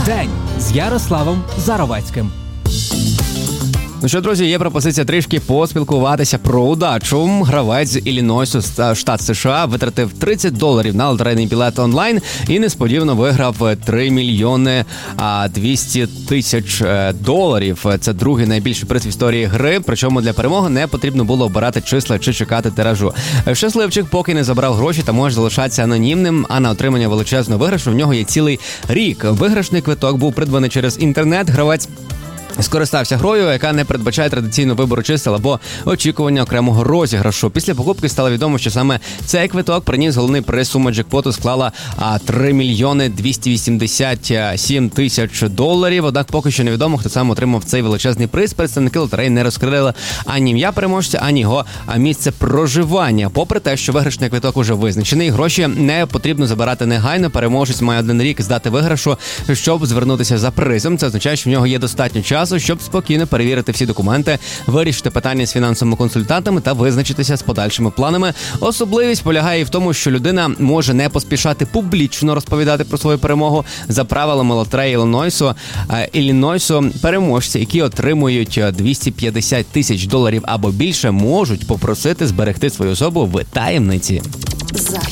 День з Ярославом Заровецьким. Ну що, друзі, є пропозиція трішки поспілкуватися про удачу. Гравець з Іллінойсу, штат США, витратив $30 на лотерейний білет онлайн і несподівано виграв 3 мільйони 200 тисяч доларів. Це другий найбільший приз в історії гри, причому для перемоги не потрібно було обирати числа чи чекати тиражу. Щасливчик поки не забрав гроші та може залишатися анонімним, а на отримання величезного виграшу в нього є цілий рік. Виграшний квиток був придбаний через інтернет. Гравець скористався грою, яка не передбачає традиційного вибору чисел або очікування окремого розіграшу. Після покупки стало відомо, що саме цей квиток приніс головний приз. Сума джекпоту склала 3 мільйони 287 тисяч доларів. Однак поки що невідомо, хто саме отримав цей величезний приз. Представники лотереї не розкрили ані ім'я переможця, ані його місце проживання. Попри те, що виграшний квиток уже визначений, гроші не потрібно забирати негайно. Переможець має 1 рік з дати виграшу, щоб звернутися за призом. Це означає, що в нього є достатньо часу, щоб спокійно перевірити всі документи, вирішити питання з фінансовими консультантами та визначитися з подальшими планами. Особливість полягає в тому, що людина може не поспішати публічно розповідати про свою перемогу. За правилами лотереї Іллінойсу, переможці, які отримують 250 тисяч доларів або більше, можуть попросити зберегти свою особу в таємниці.